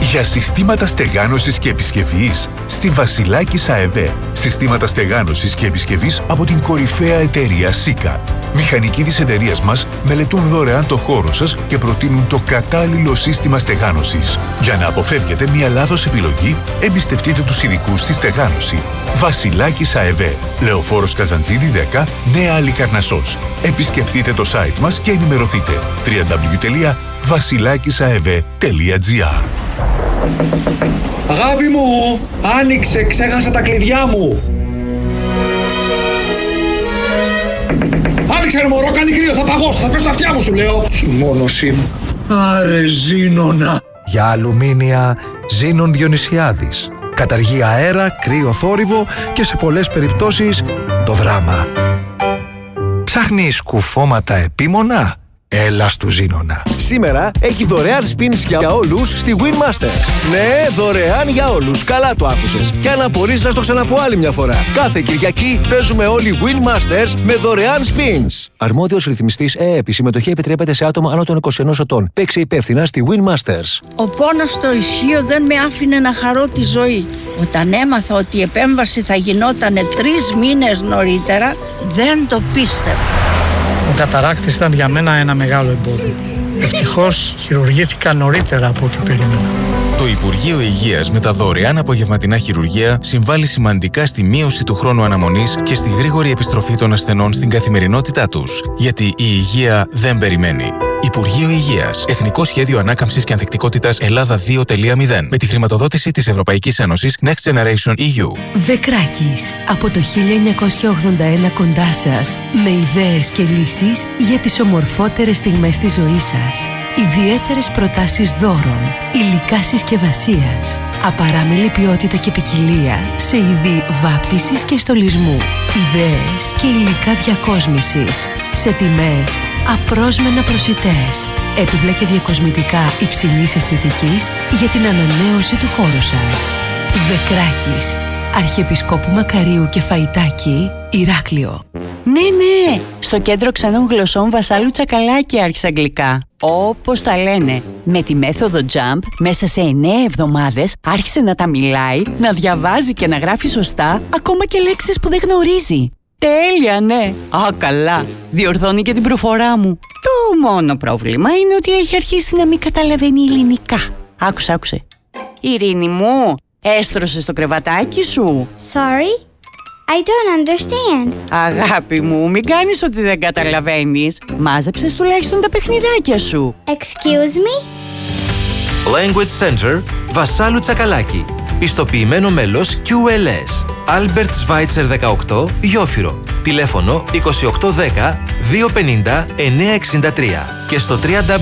Για συστήματα στεγάνωσης και επισκευής στη Βασιλάκης ΑΕΒ. Συστήματα στεγάνωσης και επισκευής από την κορυφαία εταιρεία Σίκα. Μηχανικοί της εταιρείας μας μελετούν δωρεάν το χώρο σας και προτείνουν το κατάλληλο σύστημα στεγάνωσης. Για να αποφεύγετε μια λάθος επιλογή, εμπιστευτείτε τους ειδικούς στη στεγάνωση. Βασιλάκης ΑΕΒ. Λεωφόρος Καζαντζίδη 10, Νέα Αλικαρνασσός. Επισκεφτείτε το site μας και ενημερωθείτε. www.vasilakisaev.gr. Αγάπη μου, άνοιξε, ξέχασα τα κλειδιά μου. Άνοιξε ρε μωρό, κάνει κρύο, θα παγώσω, θα πέσω τα αυτιά μου σου λέω. Συμμόνωσή μου. Άρε Ζήνονα. Για αλουμίνια, Ζήνων Διονυσιάδης. Καταργεί αέρα, κρύο θόρυβο και σε πολλές περιπτώσεις το δράμα. Ψάχνεις κουφώματα επίμονα? Έλα στου Ζήνονα. Σήμερα έχει δωρεάν spins για όλους στη Winmaster. Ναι, δωρεάν για όλους. Καλά το άκουσες. Και αν απορείς να στο ξαναπώ άλλη μια φορά. Κάθε Κυριακή παίζουμε όλοι Winmasters με δωρεάν spins. Αρμόδιος ρυθμιστής ΕΕΠ. Η συμμετοχή επιτρέπεται σε άτομα άνω των 21 ετών. Παίξε υπεύθυνα στη Winmasters. Ο πόνος στο ισχύο δεν με άφηνε να χαρώ τη ζωή. Όταν έμαθα ότι η επέμβαση θα γινόταν 3 μήνες νωρίτερα, δεν το πίστευα. Ο καταράκτης ήταν για μένα ένα μεγάλο εμπόδιο. Ευτυχώς χειρουργήθηκα νωρίτερα από ό,τι περίμενα. Το Υπουργείο Υγείας με τα δωρεάν απογευματινά χειρουργία συμβάλλει σημαντικά στη μείωση του χρόνου αναμονής και στη γρήγορη επιστροφή των ασθενών στην καθημερινότητά τους. Γιατί η υγεία δεν περιμένει. Υπουργείο Υγείας. Εθνικό Σχέδιο Ανάκαμψης και Ανθεκτικότητας Ελλάδα 2.0. Με τη χρηματοδότηση της Ευρωπαϊκής Ένωσης Next Generation EU. Βεκράκης. Από το 1981 κοντά σας. Με ιδέες και λύσεις για τις ομορφότερες στιγμές της ζωής σας. Ιδιαίτερες προτάσεις δώρων. Υλικά συσκευασίας. Απαράμιλη ποιότητα και ποικιλία σε είδη βάπτισης και στολισμού. Ιδέες και υλικά διακόσμησης. Σε τιμές απρόσμενα προσιτές. Έπιπλα και διακοσμητικά υψηλής αισθητικής για την ανανέωση του χώρου σας. Βεκράκης. Αρχιεπισκόπου Μακαρίου και Φαϊτάκη, Ηράκλειο. Ναι, στο Κέντρο Ξένων Γλωσσών Βασάλου Τσακαλάκη άρχισα αγγλικά. Όπως τα λένε, με τη μέθοδο JUMP, μέσα σε 9 εβδομάδες άρχισε να τα μιλάει, να διαβάζει και να γράφει σωστά, ακόμα και λέξεις που δεν γνωρίζει. Τέλεια, ναι. Α, καλά. Διορθώνει και την προφορά μου. Το μόνο πρόβλημα είναι ότι έχει αρχίσει να μην καταλαβαίνει ελληνικά. Άκουσε. Ειρήνη μου, έστρωσες το κρεβατάκι σου. Sorry, I don't understand. Αγάπη μου, μην κάνεις ότι δεν καταλαβαίνεις. Μάζεψες τουλάχιστον τα παιχνιδάκια σου. Excuse me? Language Center, Βασάλου Τσακαλάκη. Πιστοποιημένο μέλος QLS. Albert Schweitzer 18, Γιόφυρο. Τηλέφωνο 2810 250 963 και στο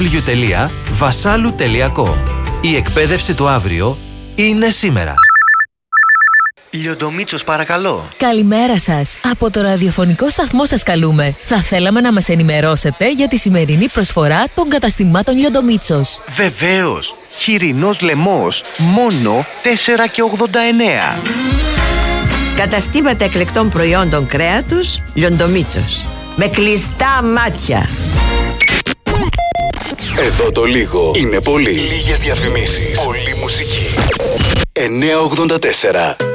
www.vasalu.com. Η εκπαίδευση του αύριο είναι σήμερα. Λιοντομίτσος, παρακαλώ. Καλημέρα σας. Από το ραδιοφωνικό σταθμό σας καλούμε. Θα θέλαμε να μας ενημερώσετε για τη σημερινή προσφορά των καταστημάτων Λιοντομίτσος. Βεβαίως. Χοιρινός λαιμός, μόνο 4,89. Καταστήματα εκλεκτών προϊόντων κρέατος Λιοντομίτσος. Με κλειστά μάτια. Εδώ το λίγο είναι πολύ. Λίγες διαφημίσεις. Πολύ μουσική. 984